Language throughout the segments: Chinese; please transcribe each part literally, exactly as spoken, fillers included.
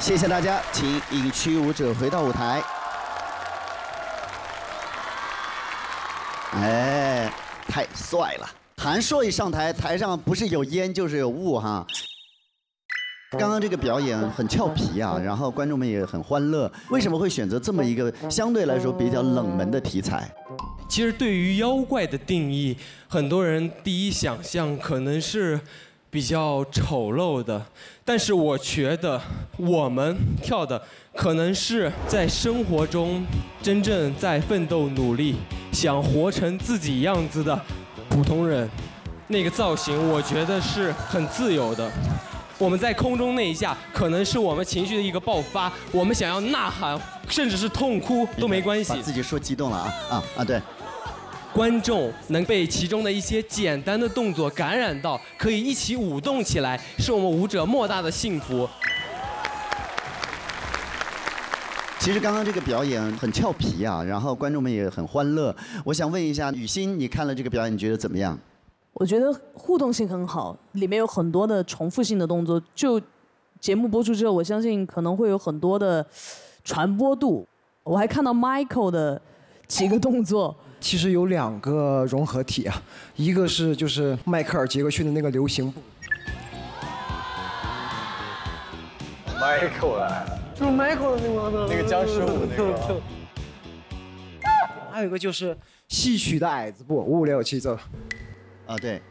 谢谢大家，请影区舞者回到舞台。哎，太帅了！韩硕一上台，台上不是有烟就是有雾哈。刚刚这个表演很俏皮啊，然后观众们也很欢乐。为什么会选择这么一个相对来说比较冷门的题材？ 其实对于妖怪的定义，很多人第一想象可能是比较丑陋的，但是我觉得我们跳的可能是在生活中真正在奋斗努力，想活成自己样子的普通人。那个造型我觉得是很自由的。我们在空中那一下，可能是我们情绪的一个爆发，我们想要呐喊，甚至是痛哭都没关系。 把自己说激动了啊啊啊！对， 观众能被其中的一些简单的动作感染到，可以一起舞动起来，是我们舞者莫大的幸福。 其实刚刚这个表演很俏皮啊，然后观众们也很欢乐。我想问一下雨欣，你看了这个表演，你觉得怎么样？ 我觉得互动性很好，里面有很多的重复性的动作。就节目播出之后，我相信可能会有很多的传播度。我还看到 Michael 的几个动作。 其实有两个融合体啊，一个是就是迈克尔·杰克逊的那个流行步。 Michael 来， 就是 Michael 的那个那个僵尸舞那个。 还有一个就是戏曲的矮子步，五五六七走。 啊，对。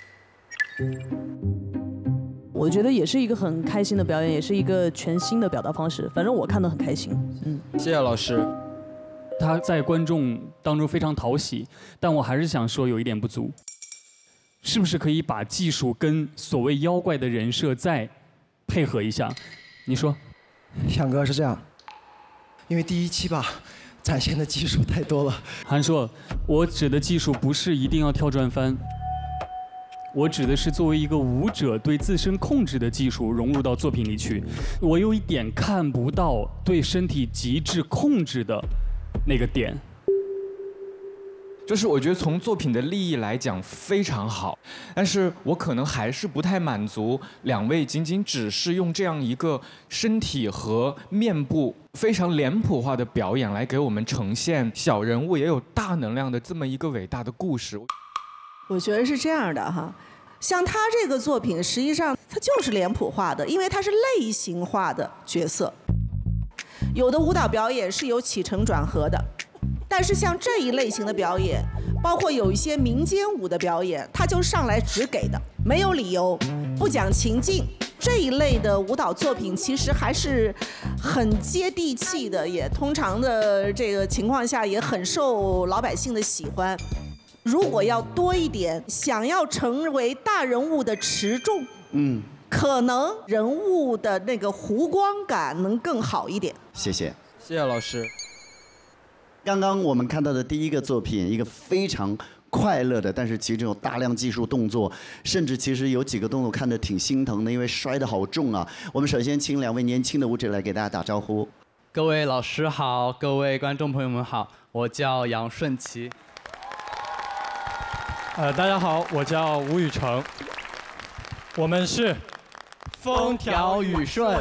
我觉得也是一个很开心的表演，也是一个全新的表达方式。反正我看得很开心。嗯， 谢谢老师。 他在观众当中非常讨喜，但我还是想说有一点不足，是不是可以把技术跟所谓妖怪的人设再配合一下？你说， 翔哥是这样，因为第一期吧，展现的技术太多了。 韩硕，我指的技术不是一定要跳转翻。我指的是作为一个舞者对自身控制的技术融入到作品里去，我有一点看不到对身体极致控制的那个点。 就是我觉得从作品的立意来讲非常好，但是我可能还是不太满足两位仅仅只是用这样一个身体和面部非常脸谱化的表演来给我们呈现小人物也有大能量的这么一个伟大的故事。 我觉得是这样的哈，像他这个作品，实际上它就是脸谱化的，因为它是类型化的角色。有的舞蹈表演是有起承转合的，但是像这一类型的表演，包括有一些民间舞的表演，它就上来只给的，没有理由，不讲情境。这一类的舞蹈作品其实还是很接地气的，也通常的这个情况下也很受老百姓的喜欢。如果要多一点，想要成为大人物的持重，嗯，可能人物的那个弧光感能更好一点。 谢谢， 谢谢老师。 刚刚我们看到的第一个作品，一个非常快乐的，但是其中有大量技术动作，甚至其实有几个动作看着挺心疼的，因为摔得好重啊。我们首先请两位年轻的舞者来给大家打招呼。 各位老师好，各位观众朋友们好，我叫杨顺奇。 呃，大家好，我叫吴宇成，我们是风调雨顺。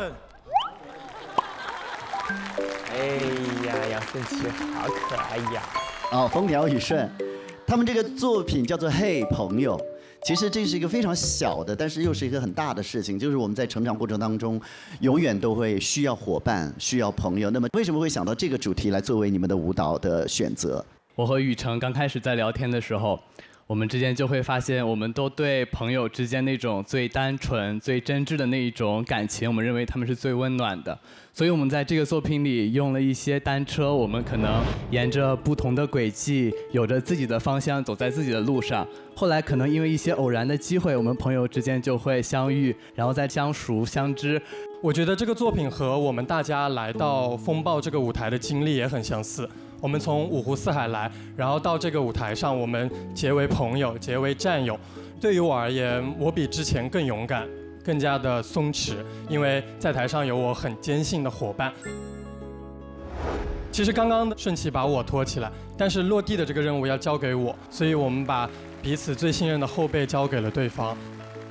哎呀，杨顺奇好可爱呀！ 哦，风调雨顺，他们这个作品叫做《嘿朋友》。其实这是一个非常小的，但是又是一个很大的事情，就是我们在成长过程当中，永远都会需要伙伴，需要朋友。那么为什么会想到这个主题来作为你们的舞蹈的选择？ 我和雨成刚开始在聊天的时候，我们之间就会发现，我们都对朋友之间那种最单纯、最真挚的那一种感情，我们认为他们是最温暖的。所以我们在这个作品里用了一些单车，我们可能沿着不同的轨迹，有着自己的方向，走在自己的路上。后来可能因为一些偶然的机会，我们朋友之间就会相遇，然后再相熟相知。 我觉得这个作品和我们大家来到风暴这个舞台的经历也很相似。我们从五湖四海来，然后到这个舞台上，我们结为朋友，结为战友。对于我而言，我比之前更勇敢，更加的松弛，因为在台上有我很坚信的伙伴。其实刚刚顺其把我拖起来，但是落地的这个任务要交给我，所以我们把彼此最信任的后辈交给了对方。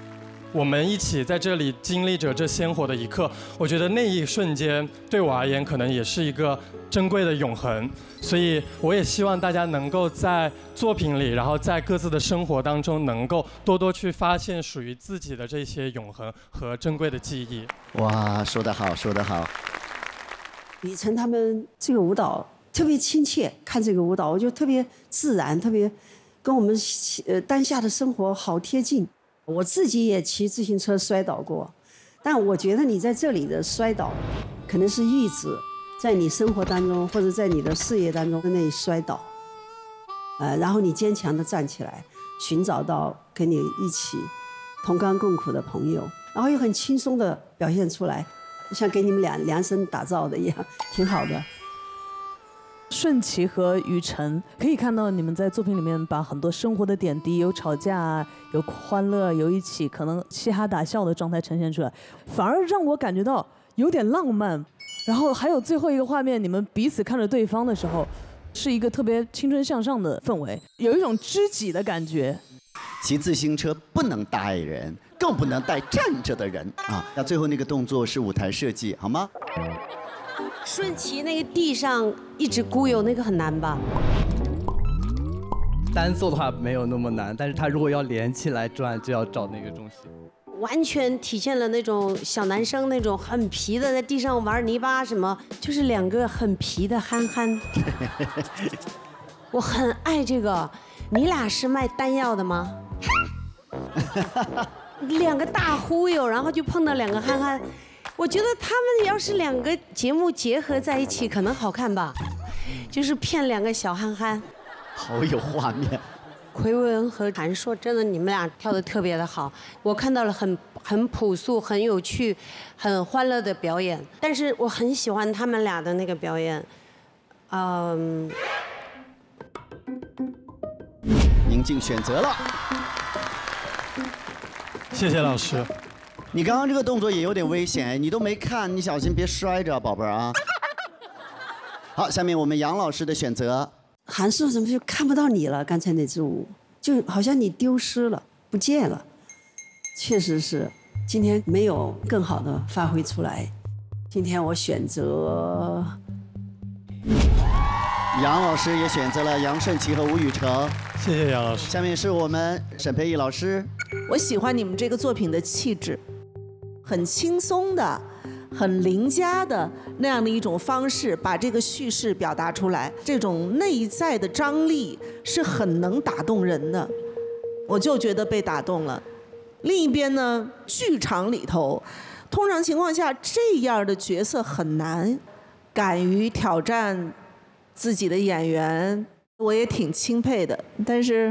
我们一起在这里经历着这鲜活的一刻，我觉得那一瞬间对我而言可能也是一个珍贵的永恒，所以我也希望大家能够在作品里，然后在各自的生活当中，能够多多去发现属于自己的这些永恒和珍贵的记忆。 哇，说得好，说得好。 李晨他们这个舞蹈特别亲切，看这个舞蹈我就特别自然，特别跟我们呃当下的生活好贴近。我自己也骑自行车摔倒过，但我觉得你在这里的摔倒，可能是阈值在你生活当中或者在你的事业当中的那一摔倒，呃，然后你坚强地站起来，寻找到跟你一起同甘共苦的朋友，然后又很轻松地表现出来，像给你们俩量身打造的一样，挺好的。 顺其和雨辰可以看到你们在作品里面把很多生活的点滴，有吵架，有欢乐，有一起可能嘻哈打笑的状态呈现出来，反而让我感觉到有点浪漫。然后还有最后一个画面，你们彼此看着对方的时候，是一个特别青春向上的氛围，有一种知己的感觉。 骑自行车不能带人，更不能带站着的人啊！那最后那个动作是舞台设计，好吗？ 顺其那个地上一直固有那个很难吧？ 单做的话没有那么难，但是它如果要连起来转，就要找那个重心。 完全体现了那种小男生那种很皮的，在地上玩泥巴什么，就是两个很皮的憨憨。我很爱这个。你俩是卖丹药的吗？两个大忽悠，然后就碰到两个憨憨。我觉得他们要是两个节目结合在一起，可能好看吧。就是骗两个小憨憨。 好有画面。 奎文和韩硕，真的你们俩跳得特别的好，我看到了很很朴素、很有趣、很欢乐的表演，但是我很喜欢他们俩的那个表演，嗯。 宁静选择了， 谢谢老师。 你刚刚这个动作也有点危险，你都没看，你小心别摔着，宝贝儿啊。好，下面我们杨老师的选择。 韩硕怎么就看不到你了？刚才那支舞，就好像你丢失了，不见了。确实是，今天没有更好的发挥出来。今天我选择。 杨老师也选择了杨顺其和吴宇成， 谢谢杨老师。 下面是我们沈培艺老师。 我喜欢你们这个作品的气质，很轻松的、很邻家的那样的一种方式，把这个叙事表达出来，这种内在的张力是很能打动人的，我就觉得被打动了。另一边呢，剧场里头，通常情况下这样的角色很难，敢于挑战自己的演员，我也挺钦佩的。但是，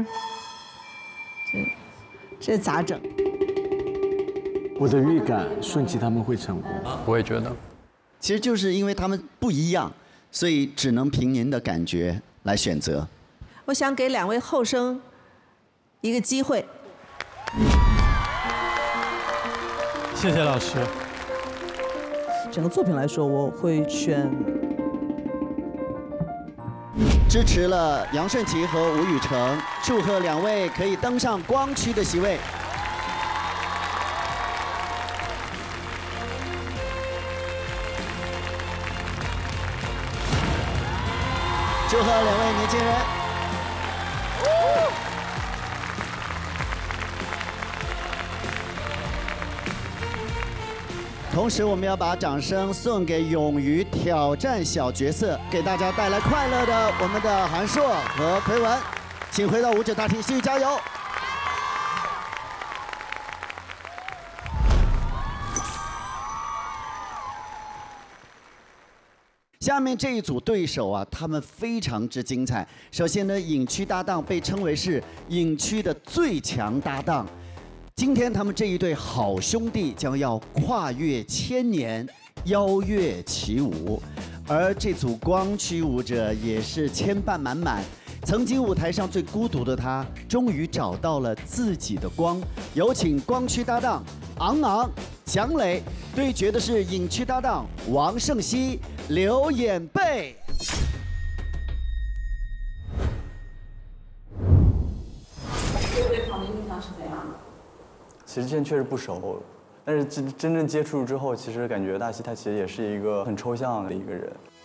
这这咋整？ 我的预感，顺其他们会成功。 我也觉得， 其实就是因为他们不一样，所以只能凭您的感觉来选择。 我想给两位后生一个机会。 谢谢老师。 整个作品来说，我会选。 支持了杨顺其和吴宇成，祝贺两位可以登上光区的席位。祝贺两位年轻人。同时，我们要把掌声送给勇于挑战小角色，给大家带来快乐的我们的韩硕和奎文，请回到舞者大厅，继续加油！下面这一组对手啊，他们非常之精彩。首先呢，影区搭档被称为是影区的最强搭档。今天他们这一对好兄弟将要跨越千年，邀月起舞，而这组光驱舞者也是牵绊满满。曾经舞台上最孤独的他，终于找到了自己的光。有请光驱搭档昂昂、蒋磊对决的是影区搭档王胜熙、刘演贝。 这对旁的印象是怎样的？ 其实之前确实不熟，但是真真正接触之后，其实感觉大西他其实也是一个很抽象的一个人。